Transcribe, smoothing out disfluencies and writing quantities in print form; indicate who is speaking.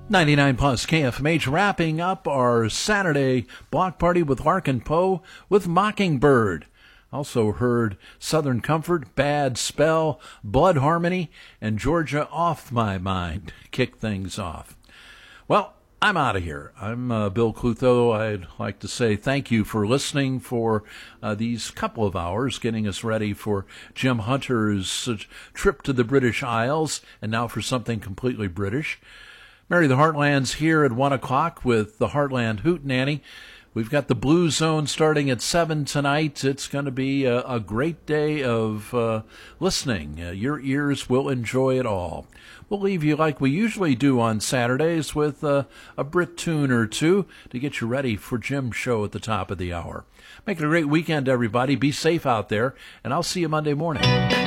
Speaker 1: 99 plus KFMH, wrapping up our Saturday block party with Larkin Poe with Mockingbird. Also heard Southern Comfort, Bad Spell, Blood Harmony, and Georgia Off My Mind kick things off. Well, I'm out of here. I'm Bill Clutho. I'd like to say thank you for listening for these couple of hours, getting us ready for Jim Hunter's trip to the British Isles, and now for something completely British. Mary the Heartland's here at 1 o'clock with the Heartland Hootenanny. We've got the Blue Zone starting at 7 tonight. It's going to be a great day of listening. Your ears will enjoy it all. We'll leave you like we usually do on Saturdays with a Brit tune or two to get you ready for Jim's show at the top of the hour. Make it a great weekend, everybody. Be safe out there, and I'll see you Monday morning.